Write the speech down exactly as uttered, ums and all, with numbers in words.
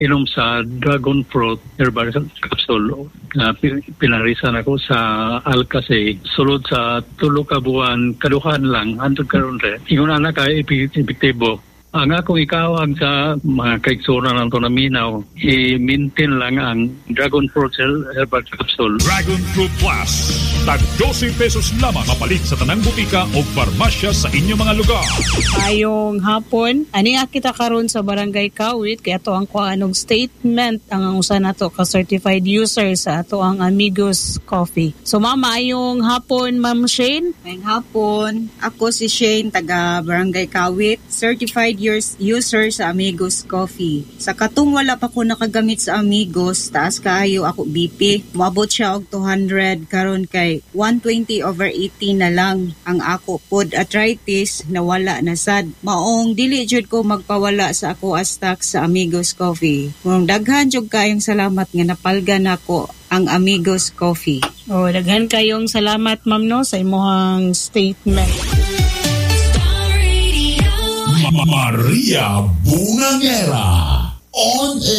inom sa dragon fruit herbal capsule. Uh, pinarisan ako sa Alcase. Sulod sa tulo ka buwan, kaduhan lang, antod karon re. Ingon na ka epektibo. Ang akong ikawag sa mga kaiksura ng ito na minaw, i-maintain lang ang Dragon Fruit Herbal Capsule. Dragon Fruit Plus. Tag twelve pesos lamang kapalit sa tanang butika o parmasya sa inyong mga lugar. Ayong hapon, ani kita karon sa Barangay Kawit, kaya to ang kuanong statement ang usa nato ka certified user sa ato ang Amigos Coffee. So mama, ayong hapon, Ma'am Shane. Ayong hapon, ako si Shane, taga Barangay Kawit, certified years user sa Amigos Coffee. Sa katong wala pa ko nakagamit sa Amigos, taas kaayo ako B P. Moabot siya og two hundred karon kay one twenty over eighty na lang ang ako pod arthritis na wala na sad. Maong dili jud ko magpawala sa ako astak sa Amigos Coffee. Kung daghan jud kayong salamat nga napalgan nako ang Amigos Coffee. Oh, daghan kayong salamat ma'am no sa imong statement. Maria Bungangera on